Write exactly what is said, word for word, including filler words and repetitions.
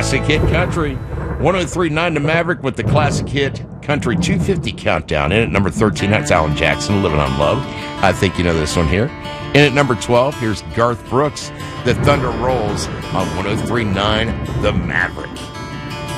Classic Hit Country. one oh three point nine The Maverick with the Classic Hit Country two fifty Countdown. In at number thirteen, that's Alan Jackson, Living on Love. I think you know this one here. In at number twelve, here's Garth Brooks, The Thunder Rolls on one oh three point nine The Maverick.